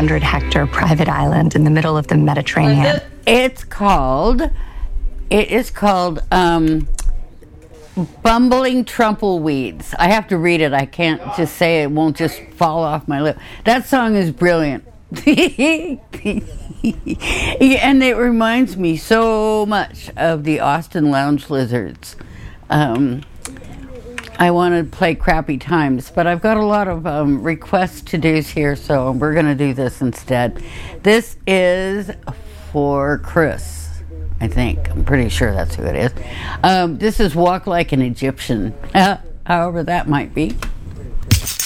100-hectare private island in the middle of the Mediterranean. It is called Bumbling Trumpleweeds. I have to read it. I can't just say it. It won't just fall off my lip. That song is brilliant. And it reminds me so much of the Austin Lounge Lizards. I want to play Crappy Times, but I've got a lot of requests to do's here, so we're going to do this instead. This is for Chris, I think. I'm pretty sure that's who it is. This is Walk Like an Egyptian, however that might be.